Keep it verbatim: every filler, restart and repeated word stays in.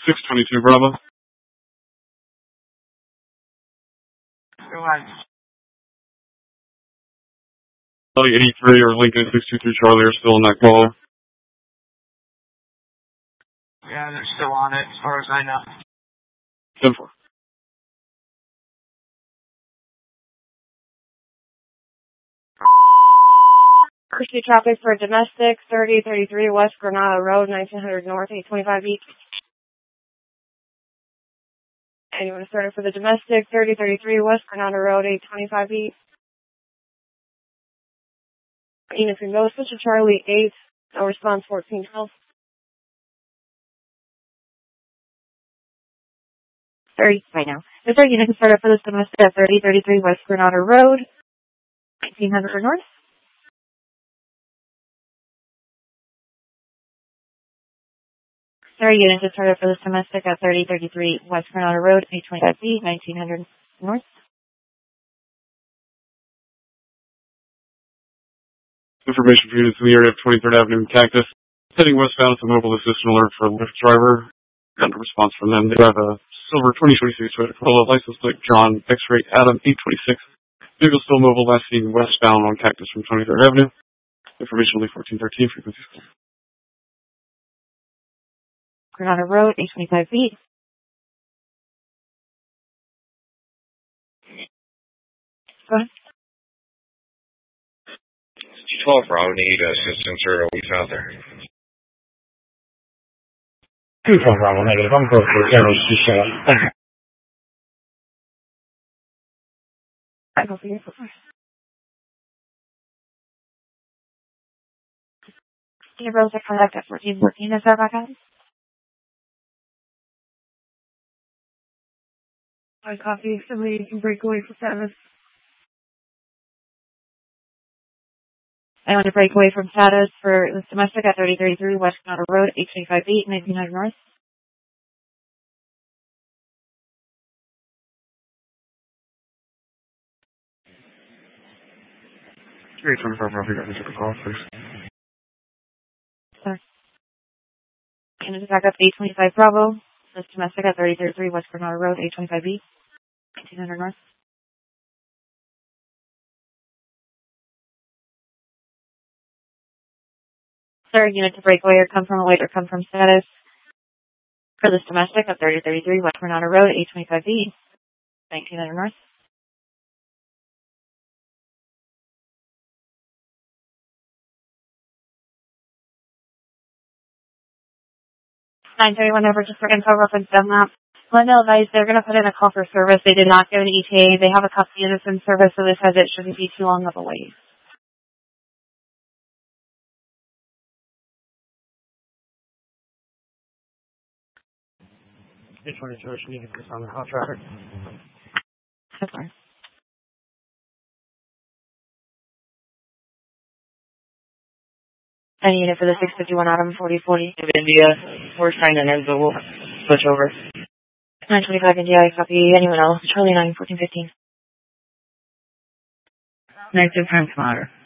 six twenty-two Bravo. Go ahead. Charlie eighty-three or Lincoln six two three Charlie are still on that call. Yeah, they're still on it, as far as I know. ten four. Pursuit traffic for domestic, thirty thirty-three West Granada Road, nineteen hundred North, eight twenty-five east. And you want to start it for the domestic, thirty thirty-three West Granada Road, eight twenty-five east. Units can go, switch to Charlie eight, no response fourteen twelve. thirty, right now. The third unit can start up for this domestic at thirty thirty-three West Granada Road, nineteen hundred North. Third unit can start up for this domestic at thirty thirty-three West Granada Road, eight twenty-five B, nineteen hundred North. Information for units in the area of twenty-third Avenue and Cactus. Heading westbound with a mobile assistant alert for a Lyft driver. Got a response from them. They drive a silver twenty twenty-six Toyota Corolla, license plate John X-ray Adam eight twenty-six. Vehicle still mobile, last seen westbound on Cactus from twenty-third Avenue. Information only fourteen thirteen, frequencies. Granada Road, eight twenty-five feet. Go ahead. twelve Bravo, need assistance or are we out there? two twelve Bravo, negative. I'm going for zero C seven. I go for your foot first. Your Rosa contact at fourteen fourteen, is that back out? I copy. Somebody can break away from status. I want to break away from status for this domestic at thirty thirty-three West Granada Road, eight twenty-five feet, nineteen hundred North. eight twenty-five Bravo, you got me to the call, please. Sorry. Can I back up eight twenty-five Bravo? This domestic at thirty thirty-three West Granada Road, eight twenty-five B, nineteen hundred North. Third unit to break away or come from a light or come from status for this domestic at thirty thirty-three West Granada Road, eight twenty-five B, nineteen hundred North. nine thirty-one over just for info reference map. Glendale advised they're going to put in a call for service. They did not get an E T A. They have a couple units in service, so this says it shouldn't be too long of a wait. This one is first unit on the hot traffic. That's fine. Any unit for the six fifty-one Autumn forty forty. India, we're trying to end, but we'll switch over. nine twenty-five India, I copy. Anyone else? Charlie nine fourteen fifteen. Negative time, Smarter.